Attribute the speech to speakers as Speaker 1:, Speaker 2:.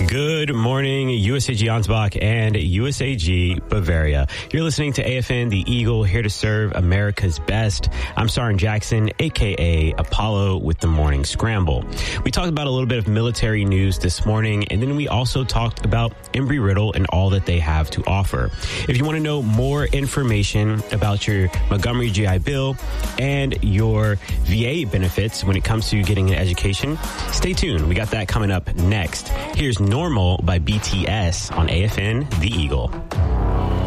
Speaker 1: Good morning, USAG Ansbach and USAG Bavaria. You're listening to AFN, the Eagle, here to serve America's best. I'm Sarin Jackson, a.k.a. Apollo with the Morning Scramble. We talked about a little bit of military news this morning, and then we also talked about Embry-Riddle and all that they have to offer. If you want to know more information about your Montgomery GI Bill and your VA benefits when it comes to getting an education, stay tuned. We got that coming up next. Here's Normal by BTS on AFN, The Eagle.